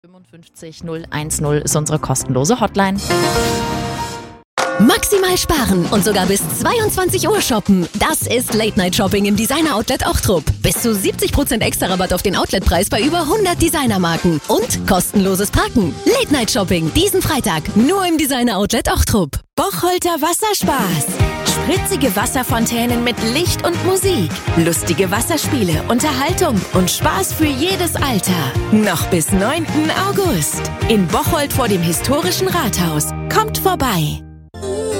55 010 ist unsere kostenlose Hotline. Maximal sparen und sogar bis 22 Uhr shoppen. Das ist Late-Night-Shopping im Designer-Outlet Ochtrup. Bis zu 70% extra Rabatt auf den Outletpreis bei über 100 Designermarken. Und kostenloses Parken. Late-Night-Shopping diesen Freitag nur im Designer-Outlet Ochtrup. Bocholter Wasserspaß. Spritzige Wasserfontänen mit Licht und Musik. Lustige Wasserspiele, Unterhaltung und Spaß für jedes Alter. Noch bis 9. August. In Bocholt vor dem historischen Rathaus. Kommt vorbei.